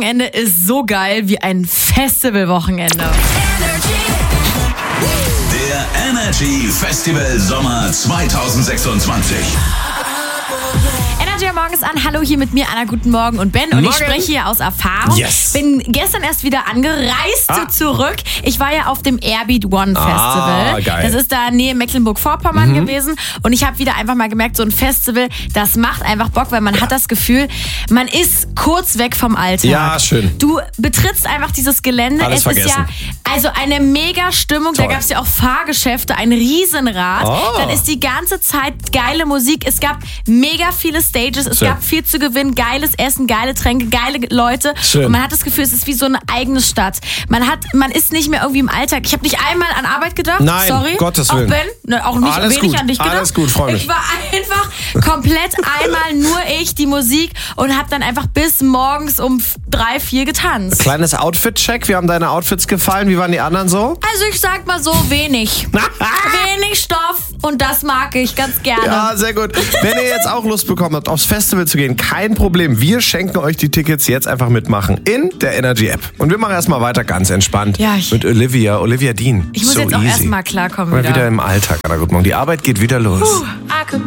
Wochenende ist so geil wie ein Festivalwochenende. Der Energy Festival Sommer 2026. Energy morgens an. Hallo, hier mit mir, Anna. Guten Morgen und Ben. Und ich spreche hier aus Erfahrung. Yes. Bin gestern erst wieder angereist zurück. Ich war ja auf dem Airbeat One Festival. Geil. Das ist da Nähe Mecklenburg-Vorpommern gewesen. Und ich habe wieder einfach mal gemerkt, so ein Festival, das macht einfach Bock, weil man hat das Gefühl, man ist kurz weg vom Alltag. Ja, schön. Du betrittst einfach dieses Gelände. Alles es vergessen. ist ja also eine mega Stimmung. Toll. Da gab es ja auch Fahrgeschäfte, ein Riesenrad. Oh. Dann ist die ganze Zeit geile Musik. Es gab mega viele Stages. Es Schön. gab viel zu gewinnen. Geiles Essen, geile Tränke, geile Leute. Schön. Und man hat das Gefühl, es ist wie so eine eigene Stadt. Man ist nicht mehr irgendwie im Alltag. Ich habe nicht einmal an Arbeit gedacht. Nein, Sorry. Gottes auch Willen. Ben, ne, auch nicht Alles wenig gut. an dich gedacht. Alles gut, freu mich. Ich war einfach komplett einmal nur ich, die Musik und habe dann einfach bis morgens um 3, 4 getanzt. Kleines Outfit-Check. Wie haben deine Outfits gefallen? Wie waren die anderen so? Also ich sag mal so, wenig. Wenig Stoff und das mag ich ganz gerne. Ja, sehr gut. Wenn ihr jetzt auch Lust bekommen habt, aufs Festival zu gehen, kein Problem. Wir schenken euch die Tickets, jetzt einfach mitmachen in der Energy App. Und wir machen erstmal weiter ganz entspannt Ja, mit Olivia Dean. Ich muss so jetzt auch easy. erstmal klarkommen Mal wieder im Alltag. Na, guten Morgen. Die Arbeit geht wieder los.